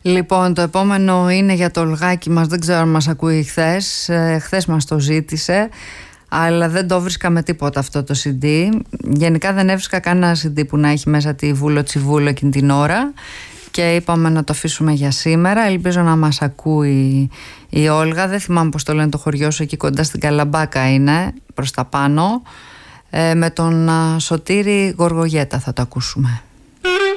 Λοιπόν, το επόμενο είναι για το Ολγάκι μας. Δεν ξέρω αν μας ακούει χθες. Χθες μας το ζήτησε, αλλά δεν το βρίσκα με τίποτα αυτό το CD. Γενικά δεν έβρισκα κανένα CD που να έχει μέσα τη Βούλο Τσιβούλο εκείνη την ώρα, και είπαμε να το αφήσουμε για σήμερα. Ελπίζω να μας ακούει η Όλγα. Δεν θυμάμαι πως το λένε το χωριό σου, εκεί κοντά στην Καλαμπάκα είναι, προς τα πάνω. Με τον Σωτήρη Γοργογέτα θα το ακούσουμε.